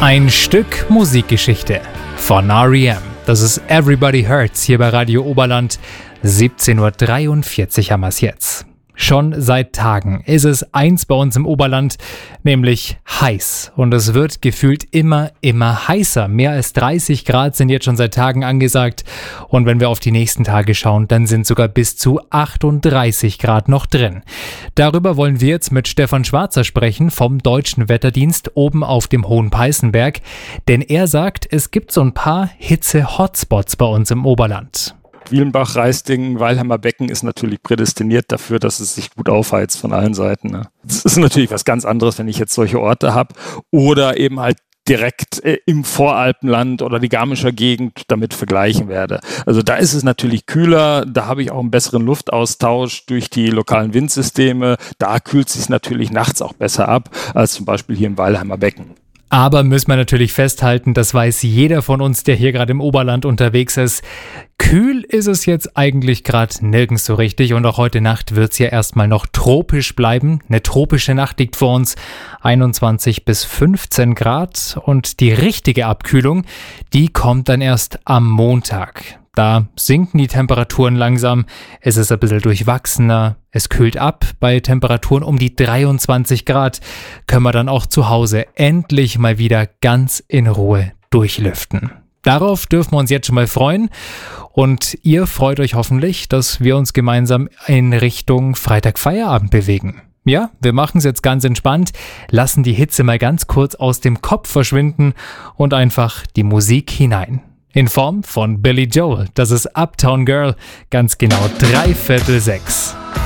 Ein Stück Musikgeschichte von R.E.M. Das ist Everybody Hurts hier bei Radio Oberland. 17:43 Uhr haben wir es jetzt. Schon seit Tagen ist es eins bei uns im Oberland, nämlich heiß. Und es wird gefühlt immer heißer. Mehr als 30 Grad sind jetzt schon seit Tagen angesagt. Und wenn wir auf die nächsten Tage schauen, dann sind sogar bis zu 38 Grad noch drin. Darüber wollen wir jetzt mit Stefan Schwarzer sprechen vom Deutschen Wetterdienst oben auf dem Hohen Peißenberg. Denn er sagt, es gibt so ein paar Hitze-Hotspots bei uns im Oberland. Wielenbach, Reisdingen, Weilheimer Becken ist natürlich prädestiniert dafür, dass es sich gut aufheizt von allen Seiten. Ne? Das ist natürlich was ganz anderes, wenn ich jetzt solche Orte habe oder eben halt direkt im Voralpenland oder die Garmischer Gegend damit vergleichen werde. Also da ist es natürlich kühler, da habe ich auch einen besseren Luftaustausch durch die lokalen Windsysteme. Da kühlt es sich natürlich nachts auch besser ab als zum Beispiel hier im Weilheimer Becken. Aber müssen wir natürlich festhalten, das weiß jeder von uns, der hier gerade im Oberland unterwegs ist. Kühl ist es jetzt eigentlich gerade nirgends so richtig und auch heute Nacht wird es ja erstmal noch tropisch bleiben. Eine tropische Nacht liegt vor uns, 21 bis 15 Grad und die richtige Abkühlung, die kommt dann erst am Montag. Da sinken die Temperaturen langsam, es ist ein bisschen durchwachsener, es kühlt ab. Bei Temperaturen um die 23 Grad können wir dann auch zu Hause endlich mal wieder ganz in Ruhe durchlüften. Darauf dürfen wir uns jetzt schon mal freuen und ihr freut euch hoffentlich, dass wir uns gemeinsam in Richtung Freitagfeierabend bewegen. Ja, wir machen es jetzt ganz entspannt, lassen die Hitze mal ganz kurz aus dem Kopf verschwinden und einfach die Musik hinein. In Form von Billy Joel, das ist Uptown Girl, ganz genau 5:45.